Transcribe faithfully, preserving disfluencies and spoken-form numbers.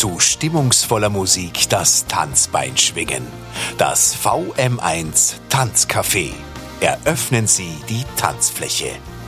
Zu stimmungsvoller Musik das Tanzbein schwingen. Das V M eins Tanzcafé. Eröffnen Sie die Tanzfläche.